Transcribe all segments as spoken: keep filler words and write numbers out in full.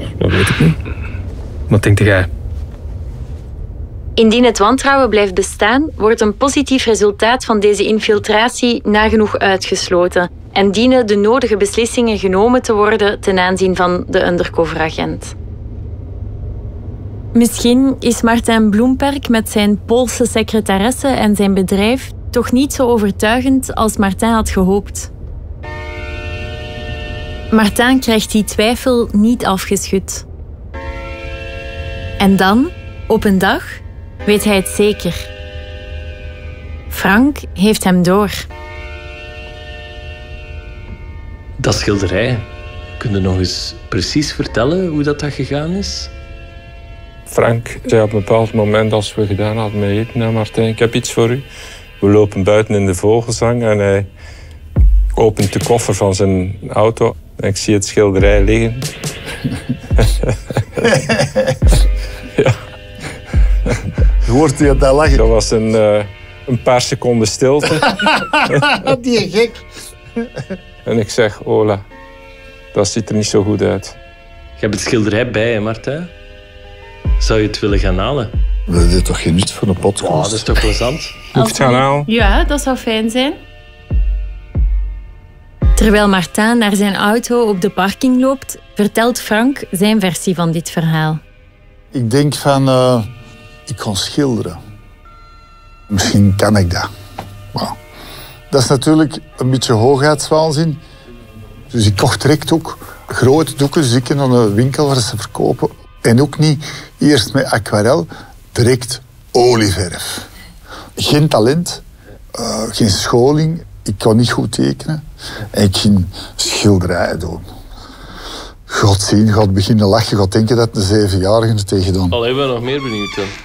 Dat weet ik niet. Wat denkt jij? Indien het wantrouwen blijft bestaan, wordt een positief resultaat van deze infiltratie nagenoeg uitgesloten en dienen de nodige beslissingen genomen te worden ten aanzien van de undercoveragent. Misschien is Martijn Bloemperk met zijn Poolse secretaresse en zijn bedrijf toch niet zo overtuigend als Martijn had gehoopt. Martijn krijgt die twijfel niet afgeschud. En dan, op een dag, weet hij het zeker. Frank heeft hem door. Dat schilderij, kun je nog eens precies vertellen hoe dat, dat gegaan is? Frank zei op een bepaald moment, als we gedaan hadden met eten, nou Martijn, ik heb iets voor u. We lopen buiten in de Vogelzang en hij opent de koffer van zijn auto. En ik zie het schilderij liggen. Ja. Hoort u dat lachen? Dat was een, uh, een paar seconden stilte. Die gek. En ik zeg, Ola, dat ziet er niet zo goed uit. Je hebt het schilderij bij, hè, Martijn? Zou je het willen gaan halen? Dat is toch geen nut voor een podcast? Oh, dat is toch plezant? Moet ik het gaan halen? Ja, dat zou fijn zijn. Terwijl Martijn naar zijn auto op de parking loopt, vertelt Frank zijn versie van dit verhaal. Ik denk van, uh, ik kan schilderen. Misschien kan ik dat. Wow. Dat is natuurlijk een beetje hoogheidswaanzin. Dus ik kocht direct ook grote doeken. Dus ik in een winkel waar ze verkopen. En ook niet eerst met aquarel, direct olieverf. Geen talent, uh, geen scholing. Ik kon niet goed tekenen. En ik ging schilderijen doen. God zien, gaat beginnen lachen, gaat denken dat een zevenjarige het tegen doen. Allee, ik ben nog meer benieuwd dan.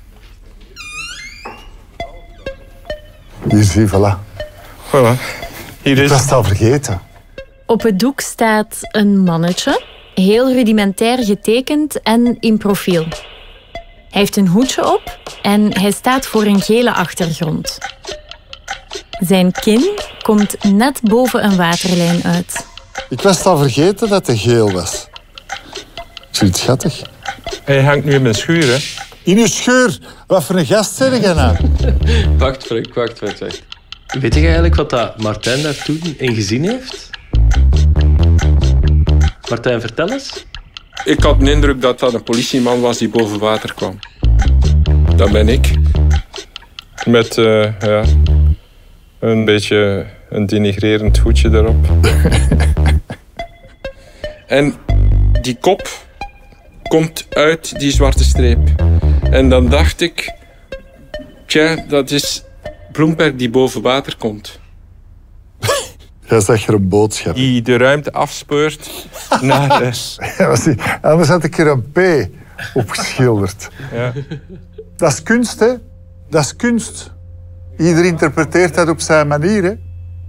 Hier zie je, voilà. Voilà. Hier Ik is... was het al vergeten. Op het doek staat een mannetje, heel rudimentair getekend en in profiel. Hij heeft een hoedje op en hij staat voor een gele achtergrond. Zijn kin komt net boven een waterlijn uit. Ik was het al vergeten dat hij geel was. Zoiets schattig. Hij hangt nu in mijn schuur, hè. In uw schuur? Wat voor een gast zeg jij nou? Wacht, Frank, wacht, wacht, wacht. Weet je eigenlijk wat dat Martijn daar toen in gezien heeft? Martijn, vertel eens. Ik had de indruk dat dat een politieman was die boven water kwam. Dat ben ik. Met, uh, ja, een beetje een denigrerend hoedje erop. En die kop komt uit die zwarte streep. En dan dacht ik, tja, dat is Bloemperk die boven water komt. Jij zag er een boodschap. Die de ruimte afspeurt naar de... Anders had ik er een P op geschilderd. Ja. Dat is kunst, hè? Dat is kunst. Ieder interpreteert dat op zijn manier, hè?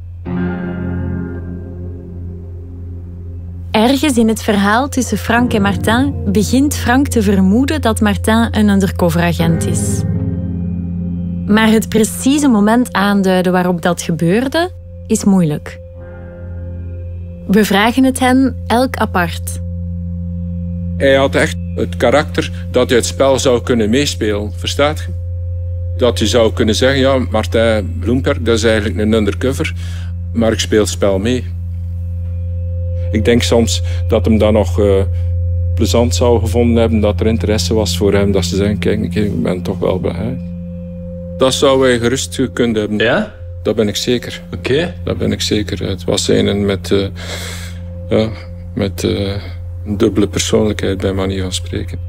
Ergens in het verhaal tussen Frank en Martijn begint Frank te vermoeden dat Martijn een undercoveragent is. Maar het precieze moment aanduiden waarop dat gebeurde, is moeilijk. We vragen het hen elk apart. Hij had echt het karakter dat hij het spel zou kunnen meespelen, verstaat je? Dat je zou kunnen zeggen, ja, Martijn Bloemperk, dat is eigenlijk een undercover, maar ik speel het spel mee. Ik denk soms dat hem dat nog uh, plezant zou gevonden hebben, dat er interesse was voor hem, dat ze zeggen, kijk, ik ben toch wel blij. Dat zou hij gerust gekund hebben. Ja? Dat ben ik zeker. Oké. Okay. Dat ben ik zeker. Het was een met, uh, ja, met uh, een dubbele persoonlijkheid, bij manier van spreken.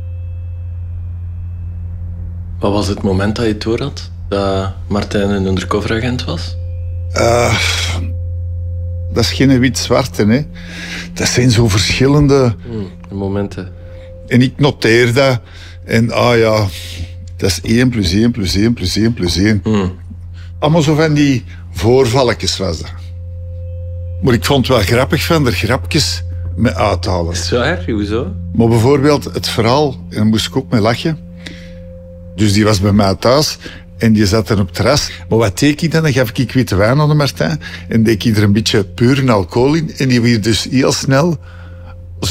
Wat was het moment dat je door had dat Martijn een undercoveragent was? Uh, dat is geen wit-zwarte, hè. Dat zijn zo verschillende... Hmm, momenten. En ik noteer dat. En ah ja, dat is één plus één plus één plus één plus één. Hmm. Allemaal zo van die voorvalletjes was dat. Maar ik vond het wel grappig van er grapjes mee uithalen. Is het waar? Hoezo? Maar bijvoorbeeld het verhaal, en daar moest ik ook mee lachen. Dus die was bij mij thuis en die zat dan op het terras. Maar wat deed ik dan? Dan gaf ik witte wijn aan de Martijn en deed ik er een beetje pure alcohol in. En die werd dus heel snel